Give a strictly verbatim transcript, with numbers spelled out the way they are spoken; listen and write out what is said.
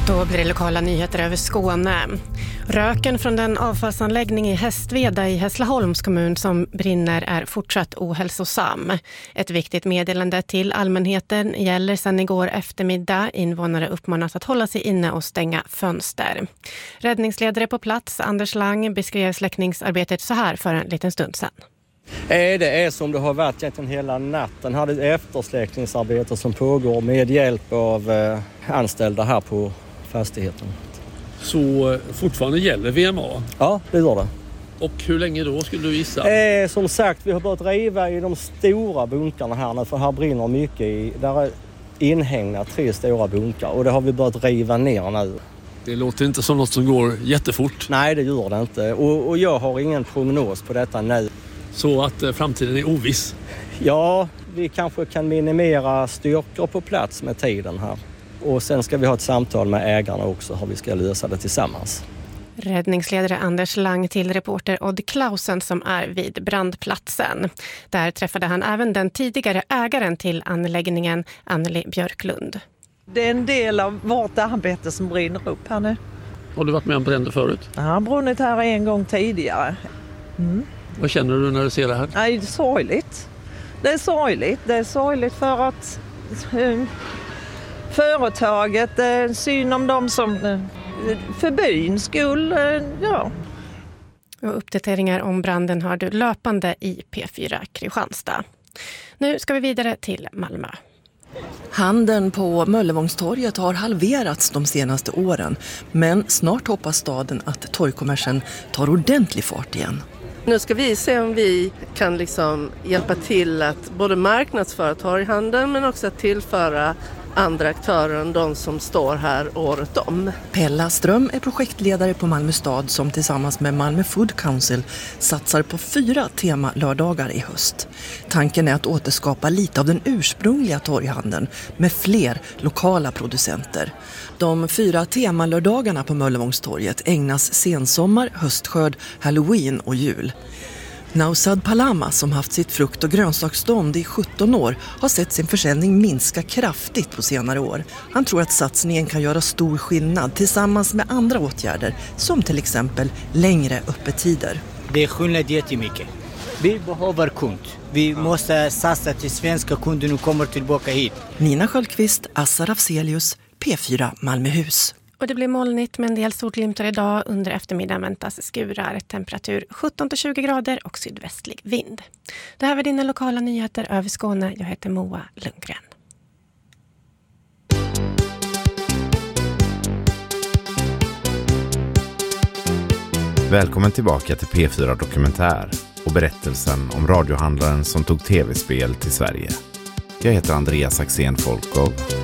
Då blir det lokala nyheter över Skåne. Röken från den avfallsanläggning i Hästveda i Hässleholms kommun som brinner är fortsatt ohälsosam. Ett viktigt meddelande till allmänheten gäller sedan igår eftermiddag. Invånare uppmanas att hålla sig inne och stänga fönster. Räddningsledare på plats, Anders Lang, beskrev släckningsarbetet så här för en liten stund sedan. Det är som det har varit egentligen hela natten. Här är ett eftersläckningsarbete som pågår med hjälp av anställda här på fastigheten. Så fortfarande gäller V M A? Ja, det gör det. Och hur länge då skulle du gissa? Eh, som sagt, vi har börjat riva i de stora bunkarna här nu, för här brinner mycket. I, där är inhägnat tre stora bunkar och det har vi börjat riva ner nu. Det låter inte som något som går jättefort. Nej, det gör det inte. Och, och jag har ingen prognos på detta nu. Så att eh, framtiden är oviss? Ja, vi kanske kan minimera styrkor på plats med tiden här. Och sen ska vi ha ett samtal med ägarna också hur vi ska lösa det tillsammans. Räddningsledare Anders Lang till reporter Odd Klausen som är vid brandplatsen. Där träffade han även den tidigare ägaren till anläggningen, Anneli Björklund. Det är en del av vårt arbete som brinner upp här nu. Har du varit med om bränder förut? Jag har brunnit här en gång tidigare. Mm. Vad känner du när du ser det här? Nej, det är sorgligt. Det är sorgligt. Det är sorgligt för att uh, företaget, det är synd om dem som uh, för byns skull, uh, ja. Och uppdateringar om branden har du löpande i P fyra Kristianstad. Nu ska vi vidare till Malmö. Handeln på Möllevångstorget har halverats de senaste åren, men snart hoppas staden att torgkommersen tar ordentlig fart igen. Nu ska vi se om vi kan liksom hjälpa till att både marknadsföra torghandeln men också att tillföra andra aktörer än de som står här året om. Pella Ström är projektledare på Malmö stad som tillsammans med Malmö Food Council satsar på fyra temalördagar i höst. Tanken är att återskapa lite av den ursprungliga torghandeln med fler lokala producenter. De fyra temalördagarna på Möllevångstorget ägnas sensommar, höstskörd, halloween och jul. Nausad Palama, som haft sitt frukt- och grönsaksstånd i sjutton år, har sett sin försäljning minska kraftigt på senare år. Han tror att satsningen kan göra stor skillnad tillsammans med andra åtgärder, som till exempel längre öppettider. Det är skillnad jättemycket. Vi behöver kund. Vi måste satsa till svenska kunder och kommer tillbaka hit. Nina Sköldqvist, Assa Rafzelius, P fyra Malmöhus. Och det blir molnigt med en del solglimtar idag. Under eftermiddagen väntas skurar, temperatur sjutton till tjugo grader och sydvästlig vind. Det här var dina lokala nyheter över Skåne. Jag heter Moa Lundgren. Välkommen tillbaka till P fyra Dokumentär och berättelsen om radiohandlaren som tog tv-spel till Sverige. Jag heter Andreas Axén Folkov